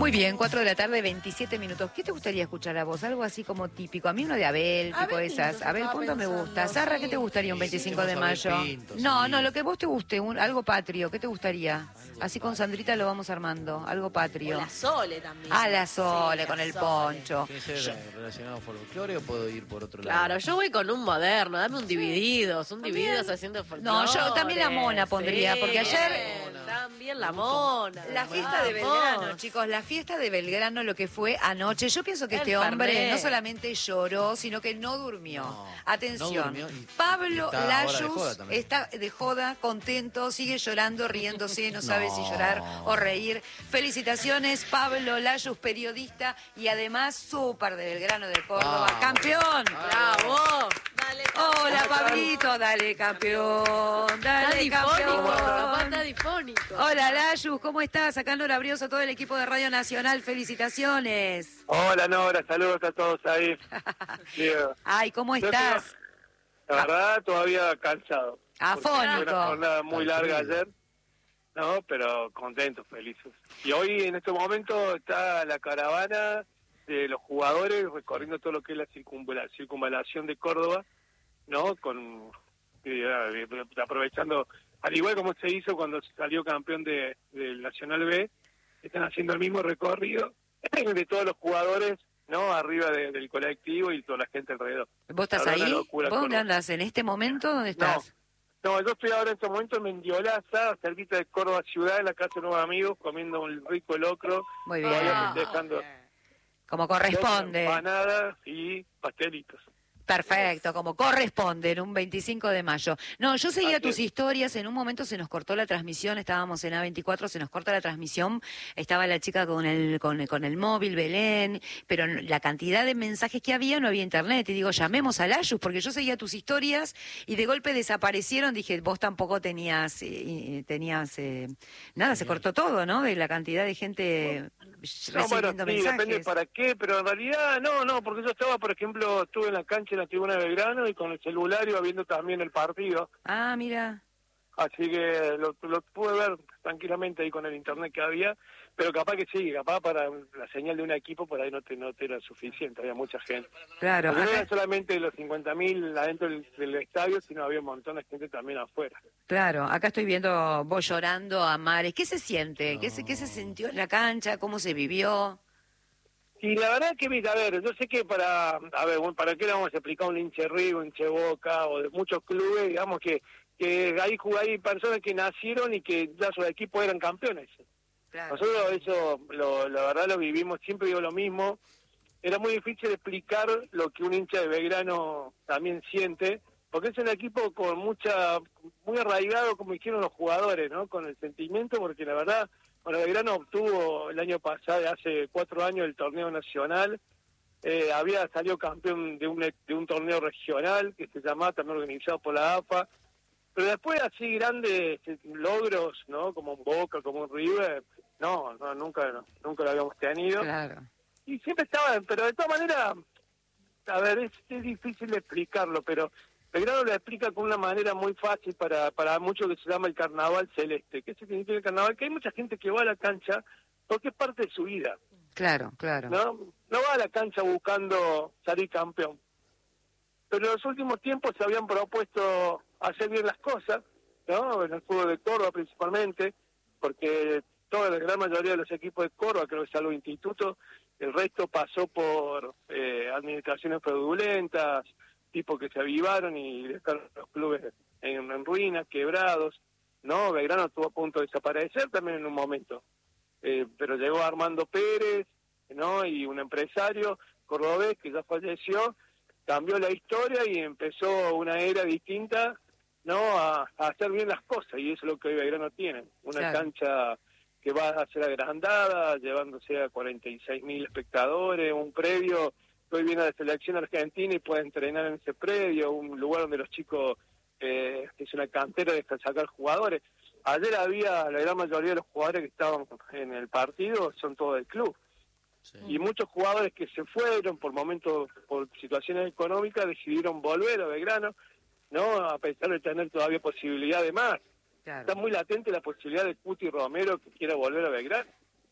Muy bien, 4 de la tarde, 27 minutos. ¿Qué te gustaría escuchar a vos? Algo así como típico. A mí uno de Abel, tipo Abel esas. Pintos Abel estaba Punto me gusta. pensando, Sarra, sí. ¿qué te gustaría un 25 de Abel mayo? Pintos, No, sí. no, lo que vos te guste, algo patrio. ¿Qué te gustaría? Así con Sandrita lo vamos armando. Algo O patrio. la Sole también. Ah, la Sole, Sí, con la el Sole. poncho. ¿Tiene que ser relacionado a folclore o puedo ir por otro lado? Claro, yo voy con un moderno, dame un Divididos, un También. Divididos haciendo folclore. No, yo también la mona pondría, sí, porque ayer- bien, también la mona. La fiesta de Vamos. Belgrano, chicos, la fiesta de Belgrano, lo que fue anoche. Yo pienso que El este hombre Fernet. no solamente lloró, sino que no durmió. No, Atención, no durmió y Pablo está ahora de Layuz joda también. está de joda, contento, sigue llorando, riéndose, no sabe si No. llorar o reír. Felicitaciones, Pablo Layuz, periodista y además súper de Belgrano de Córdoba. Vamos. ¡Campeón! Bravo. Dale, Hola, Pablito, dale campeón, Está dale difónico, papá campeón. está difónico. Hola, Layuz, ¿cómo estás? Acá Nora Brioso, todo el equipo de Radio Nacional, felicitaciones. Hola Nora, saludos a todos ahí. Diego. Ay, ¿cómo Yo estás? La verdad, todavía cansado. Afónico. Porque fue una jornada muy Está larga frío. ayer, ¿no? Pero contentos, felices. Y hoy, en este momento, está la caravana de los jugadores recorriendo todo lo que es la circunvalación de Córdoba, ¿no? Aprovechando, al igual como se hizo cuando salió campeón del Nacional B, están haciendo el mismo recorrido de todos los jugadores, ¿no? Arriba del colectivo y toda la gente alrededor. ¿Vos estás La verdad, ahí? una locura, ¿Vos dónde Córdoba. andás? ¿En este momento? ¿Dónde estás? No, yo estoy ahora en este momento en Mendiolaza, cerquita de Córdoba ciudad, en la casa de unos amigos, comiendo un rico locro, Muy bien. todavía festejando Como corresponde. empanadas y pastelitos. Perfecto, como corresponde en un 25 de mayo. No, yo seguía Así tus es. historias, en un momento se nos cortó la transmisión, estábamos en A24, se nos corta la transmisión, estaba la chica con el móvil, Belén, pero la cantidad de mensajes que había, no había internet, y digo, llamemos a Layuz, porque yo seguía tus historias, y de golpe desaparecieron, dije, vos tampoco tenías, nada, se cortó todo, ¿no? De la cantidad de gente No, bueno, recibiendo sí, mensajes. depende para qué, pero en realidad no, porque yo estaba, por ejemplo, estuve en la cancha en la tribuna de Belgrano y con el celular iba viendo también el partido, Ah, mira. así que lo pude ver tranquilamente ahí con el internet que había, pero capaz que sí, capaz para la señal de un equipo por ahí no te era suficiente, había mucha gente. Claro, Porque no acá- eran solamente los 50.000 adentro del estadio, sino había un montón de gente también afuera. Claro, acá estoy viendo vos llorando a mares. ¿Qué se siente? ¿Qué se sintió en la cancha? ¿Cómo se vivió? Y la verdad que, mira, a ver, yo sé que ¿para qué le vamos a explicar a un hincha de River, un hincha de Boca o de muchos clubes, digamos que hay personas que nacieron y que ya sus equipos eran campeones? Claro. Nosotros eso, la verdad lo vivimos, siempre digo lo mismo. Era muy difícil explicar lo que un hincha de Belgrano también siente, porque es un equipo con muy arraigado, como dijeron los jugadores, ¿no? Con el sentimiento, porque la verdad, bueno, Belgrano obtuvo el año pasado, hace 4 años, el torneo nacional, había salido campeón de un torneo regional que se llamaba, también organizado por la AFA, pero después así grandes logros, ¿no? Como un Boca, como un River, nunca lo habíamos tenido. Claro. Y siempre estaban, pero de todas maneras, a ver, es difícil de explicarlo, pero Belgrano lo explica con una manera muy fácil para muchos que se llama el carnaval celeste. ¿Qué significa el carnaval? Que hay mucha gente que va a la cancha porque es parte de su vida, Claro, claro. no va a la cancha buscando salir campeón. Pero en los últimos tiempos se habían propuesto hacer bien las cosas, ¿no? En el fútbol de Córdoba principalmente, porque toda la gran mayoría de los equipos de Córdoba, creo que salvo Instituto, el resto pasó por administraciones fraudulentas, tipos que se avivaron y dejaron los clubes en ruinas, quebrados, ¿no? Belgrano estuvo a punto de desaparecer también en un momento, pero llegó Armando Pérez, ¿no? Y un empresario cordobés que ya falleció, cambió la historia y empezó una era distinta, ¿no? A hacer bien las cosas, y eso es lo que hoy Belgrano tiene, una Claro. cancha que va a ser agrandada, llevándose a 46.000 espectadores, un predio que hoy viene de selección argentina y puede entrenar en ese predio, un lugar donde los chicos, que es una cantera de sacar jugadores. Ayer había, la gran mayoría de los jugadores que estaban en el partido son todos del club. Sí. Y muchos jugadores que se fueron por momentos, por situaciones económicas, decidieron volver a Belgrano, ¿no? A pesar de tener todavía posibilidad de más. Claro. Está muy latente la posibilidad de Cuti Romero que quiera volver a Belgrano.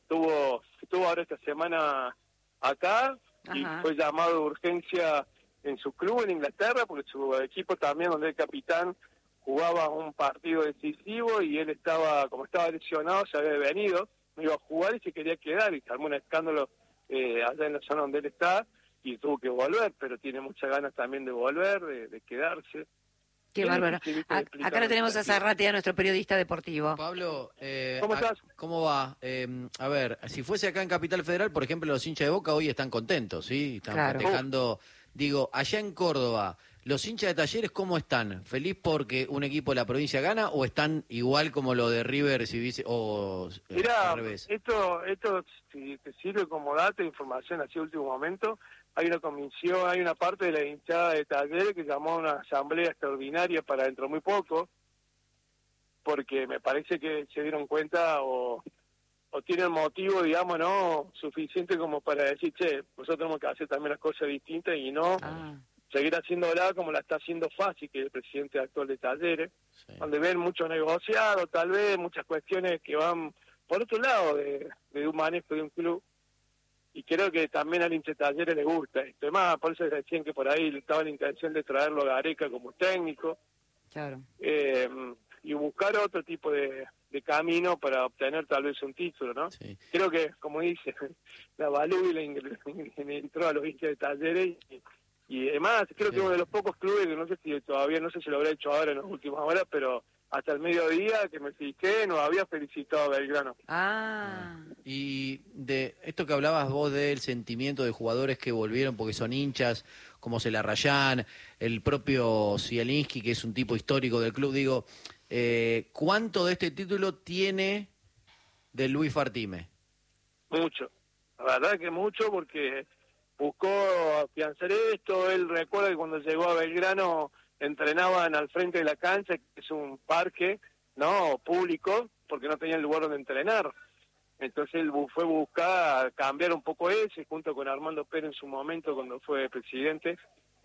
estuvo ahora esta semana acá y Ajá. fue llamado de urgencia en su club en Inglaterra, porque su equipo también, donde el capitán jugaba un partido decisivo y él estaba, como estaba lesionado, se había venido, no iba a jugar y se quería quedar y se armó un escándalo allá en la zona donde él está y tuvo que volver, pero tiene muchas ganas también de volver, de quedarse. Qué Es bárbaro. difícil, ¿viste? Explicar Acá lo tenemos a mensajes. Zarratea, nuestro periodista deportivo. Pablo, ¿Cómo estás? ¿cómo va? A ver, si fuese acá en Capital Federal, por ejemplo, los hinchas de Boca hoy están contentos, ¿sí? Están Claro. festejando. Digo, allá en Córdoba, ¿los hinchas de Talleres cómo están? ¿Feliz porque un equipo de la provincia gana o están igual como lo de River si dice, o Mirá, al revés? esto si te sirve como dato de información así de último momento, hay una comisión, hay una parte de la hinchada de Talleres que llamó a una asamblea extraordinaria para dentro muy poco, porque me parece que se dieron cuenta o tienen motivo, digamos, no suficiente como para decir, che, nosotros tenemos que hacer también las cosas distintas y no Ah, seguir haciéndola como la está haciendo Fassi, que es el presidente actual de Talleres, Sí. donde ven mucho negociado, tal vez, muchas cuestiones que van por otro lado de un manejo de un club. Y creo que también al hincha de Talleres le gusta esto. Además, por eso decían que por ahí estaba la intención de traerlo a Gareca como técnico claro. y buscar otro tipo de camino para obtener tal vez un título, ¿no? Sí. Creo que, como dice, la Balú le entró a los hinchas de Talleres y además creo Sí. que uno de los pocos clubes que no sé si lo habrá hecho ahora en las últimas horas, pero hasta el mediodía que me fijé no había felicitado a Belgrano. Ah, Y de esto que hablabas vos del sentimiento de jugadores que volvieron porque son hinchas, como Celarrayán, el propio Zielinski, que es un tipo histórico del club, digo, ¿cuánto de este título tiene de Luis Fartime? Mucho, la verdad que mucho, porque buscó afianzar esto. Él recuerda que cuando llegó a Belgrano entrenaban al frente de la cancha, que es un parque no público, porque no tenían lugar donde entrenar. Entonces él fue a buscar cambiar un poco eso, y junto con Armando Pérez en su momento, cuando fue presidente,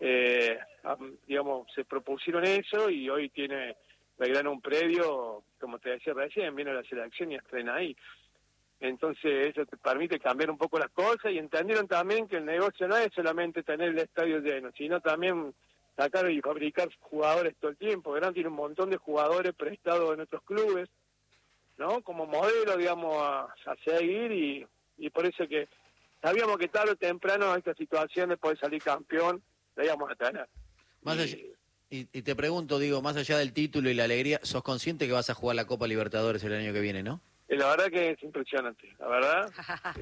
digamos, se propusieron eso y hoy tiene Belgrano un predio, como te decía recién, viene a la selección y estrena ahí. Entonces eso te permite cambiar un poco las cosas y entendieron también que el negocio no es solamente tener el estadio lleno, sino también sacar y fabricar jugadores todo el tiempo. Belgrano tiene un montón de jugadores prestados en otros clubes, ¿no? Como modelo, digamos, a seguir y por eso que sabíamos que tarde o temprano esta situación de poder salir campeón la íbamos a tener. Más Y- allá, y te pregunto, digo, más allá del título y la alegría, ¿sos consciente que vas a jugar la Copa Libertadores el año que viene, no? La verdad que es impresionante, la verdad.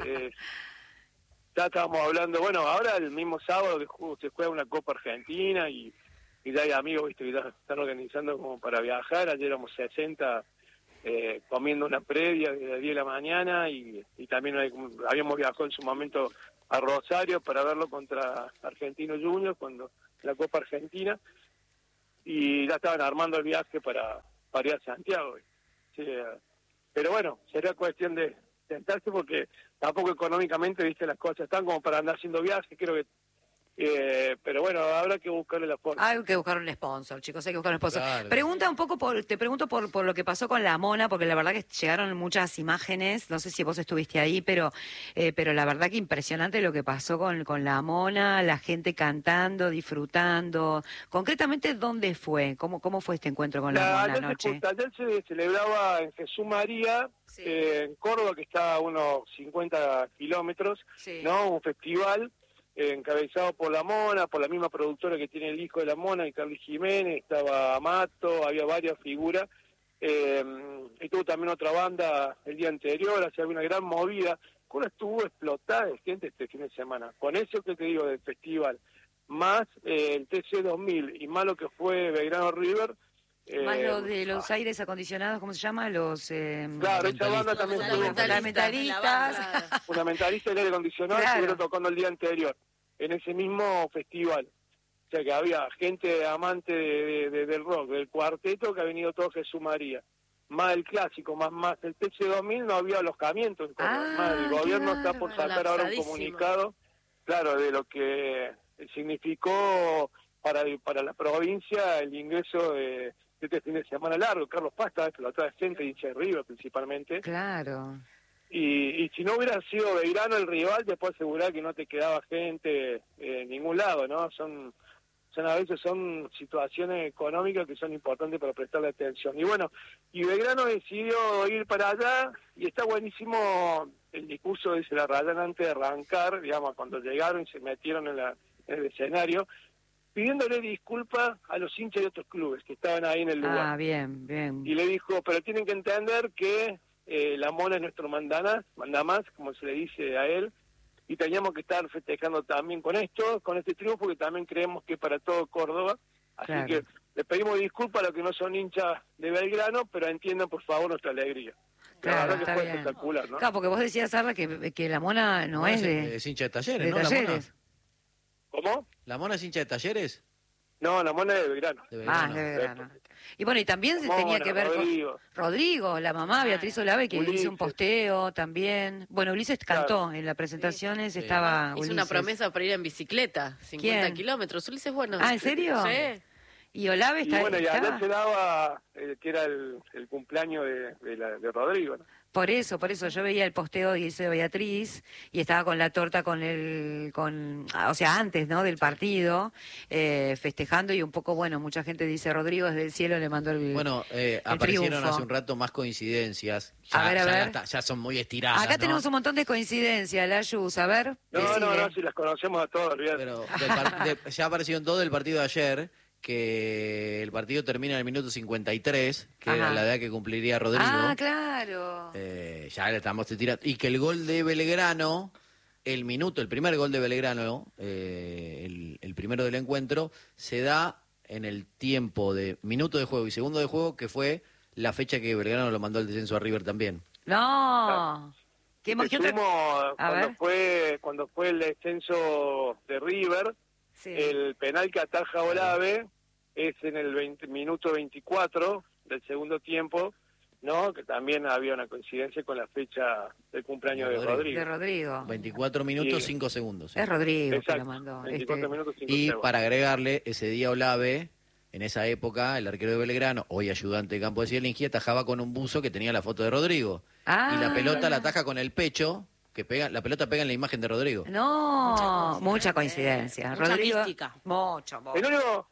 Ya estábamos hablando, bueno, ahora el mismo sábado que se juega una Copa Argentina y ya hay amigos, viste, que ya están organizando como para viajar. Ayer éramos 60 comiendo una previa de las 10 de la mañana y también habíamos viajado en su momento a Rosario para verlo contra Argentino Juniors, cuando la Copa Argentina, y ya estaban armando el viaje para ir a Santiago. Sí, pero bueno, será cuestión de sentarse porque tampoco económicamente, viste, las cosas están como para andar haciendo viajes, creo que pero bueno, habrá que buscarle la forma. hay que buscar un sponsor, chicos, hay que buscar un sponsor. Claro. Pregunta un poco te pregunto por lo que pasó con la Mona, porque la verdad que llegaron muchas imágenes, no sé si vos estuviste ahí, pero la verdad que impresionante lo que pasó con la Mona, la gente cantando, disfrutando. Concretamente, ¿dónde fue? ¿Cómo fue este encuentro con la Mona anoche? Ayer se celebraba en Jesús María, Sí. en Córdoba, que está a unos 50 kilómetros, Sí. ¿no? Un festival encabezado por la Mona, por la misma productora que tiene el hijo de la Mona, y Carlos Jiménez, estaba Amato, había varias figuras. Estuvo también otra banda el día anterior, hacía una gran movida. Córdoba estuvo explotada de gente este fin de semana. Con eso que te digo del festival, más el TC 2000 y más lo que fue Belgrano River. Más lo de los aires acondicionados, ¿cómo se llama? Los Claro, esa banda también estuvo fundamentalistas. fundamentalista del aire acondicionado, Claro. estuvieron tocando el día anterior, en ese mismo festival. O sea que había gente amante del rock, del cuarteto, que ha venido todo Jesús María. Más el clásico, más el TC 2000, no había alojamiento. Más el qué gobierno está por bárbaro. sacar ahora un Colapsadísimo. comunicado, claro, de lo que significó para la provincia el ingreso de este fin de semana largo. Carlos Paz estaba explotado de gente, y hincha de River principalmente. Claro. Y si no hubiera sido Belgrano el rival, te puedo asegurar que no te quedaba gente en ningún lado, ¿no? A veces son situaciones económicas que son importantes para prestarle atención. Y bueno, y Belgrano decidió ir para allá, y está buenísimo el discurso de la Rayán antes de arrancar, digamos, cuando llegaron y se metieron en el escenario, pidiéndole disculpas a los hinchas de otros clubes que estaban ahí en el lugar. Ah, bien, bien. Y le dijo, pero tienen que entender que la Mona es nuestro mandamás, como se le dice a él, y teníamos que estar festejando también con este triunfo que también creemos que es para todo Córdoba. Así Claro. que le pedimos disculpas a los que no son hinchas de Belgrano, pero entiendan por favor nuestra alegría. Claro, la verdad está que fue bien. espectacular, ¿no? Claro, porque vos decías, Sarla, que la Mona no es Es hincha de Talleres, de ¿no? La Mona. Talleres. ¿Cómo? ¿La Mona es hincha de Talleres? No, la Mona es de Belgrano. De Ah, Belgrano. de Belgrano. Y bueno, y también Mona, tenía que ver Rodrigo. con Rodrigo, la mamá, Beatriz Olave, que hizo Ulises. un posteo también. Bueno, Ulises cantó en las presentaciones, Sí. estaba Hizo Ulises. una promesa para ir en bicicleta, 50 ¿Quién? kilómetros. Ulises, bueno. Ah, ¿en serio? Sí. Y Olave Y bueno, y ayer estaba. se daba que era el cumpleaños de Rodrigo, ¿no? Por eso, yo veía el posteo y hizo de Beatriz y estaba con la torta o sea, antes, ¿no? Del partido, festejando y un poco, bueno, mucha gente dice, Rodrigo desde el cielo le mandó el Bueno, aparecieron triunfo. hace un rato más coincidencias. A ver. Ya son muy estiradas, Acá ¿no? tenemos un montón de coincidencias, Layus, a ver. No, decile. si las conocemos a todos, olvídate. Pero ya aparecieron dos del partido de ayer, que el partido termina en el minuto 53, que Ajá. era la edad que cumpliría Rodrigo. Ah, claro. Ya le estamos tirando. Y que el gol de Belgrano, el primer gol de Belgrano, el primero del encuentro, se da en el tiempo de minuto de juego y segundo de juego, que fue la fecha que Belgrano lo mandó al descenso a River también. No. ¿Qué Te otra? sumo, A ver. cuando fue el descenso de River, Sí. el penal que ataja Olave es en el minuto 24 del segundo tiempo, ¿no? Que también había una coincidencia con la fecha del cumpleaños de Rodrigo. De Rodrigo. 24 minutos, Sí. 5 segundos. sí. Es Rodrigo que Exacto, lo mandó. 24 minutos 5 Y segundos. para agregarle, ese día Olave, en esa época, el arquero de Belgrano, hoy ayudante de campo de Zielinski, atajaba con un buzo que tenía la foto de Rodrigo. Ah. Y la pelota la ataja con el pecho, la pelota pega en la imagen de Rodrigo. No, mucha coincidencia. Mucha Rodrigo, mística. Mucho. El único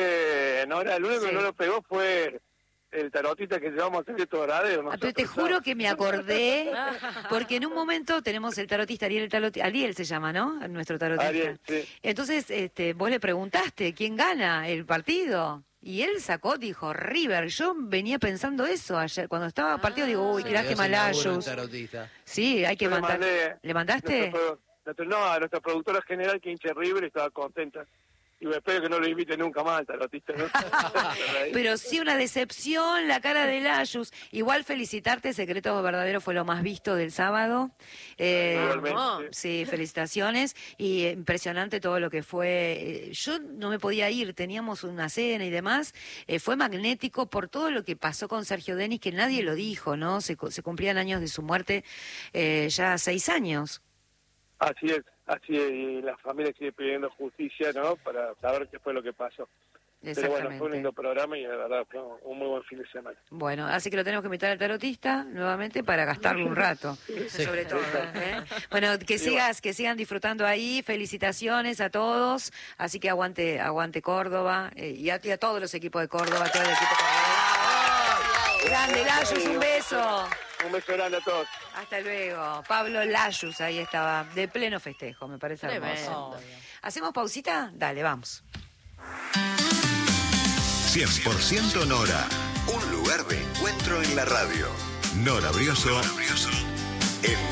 que el único Sí. que no lo pegó fue el tarotista que llevamos a Secreto Verdadero. Ah, pero te juro que me acordé, porque en un momento tenemos el tarotista, Ariel se llama, ¿no? Nuestro tarotista. Ariel, sí. Entonces, vos le preguntaste quién gana el partido. Y él dijo, River. Yo venía pensando eso ayer. Cuando estaba el partido, digo, uy, Se qué quedó lástima sin laburo el Layus. tarotista. Sí, hay que Yo le mandar. mandé- ¿Le mandaste? A nuestra productora general que hincha River estaba contenta. Y espero que no lo invite nunca más al tarotista, ¿no? Pero sí una decepción, la cara de Layus. Igual felicitarte, Secretos Verdaderos fue lo más visto del sábado. Igualmente, no. sí. Sí, felicitaciones. Y impresionante todo lo que fue. Yo no me podía ir, teníamos una cena y demás. Fue magnético por todo lo que pasó con Sergio Denis, que nadie lo dijo, ¿no? Se cumplían años de su muerte, ya 6 años. Así es, y la familia sigue pidiendo justicia, ¿no? Para saber qué fue lo que pasó. Pero bueno, fue un Exactamente. lindo programa y la verdad fue un muy buen fin de semana. Bueno, así que lo tenemos que invitar al tarotista nuevamente para gastarlo un rato, sobre todo. ¿eh? Bueno, que sigan disfrutando ahí, felicitaciones a todos, así que aguante Córdoba y a todos los equipos de Córdoba, a todo el equipo cordobés. Grande Layus, un beso. Un beso grande a todos. Hasta luego. Pablo Layus ahí estaba, de pleno festejo, me parece hermoso. Tremendo. ¿Hacemos pausita? Dale, vamos. 100% Nora. Un lugar de encuentro en la radio. Nora Brioso. En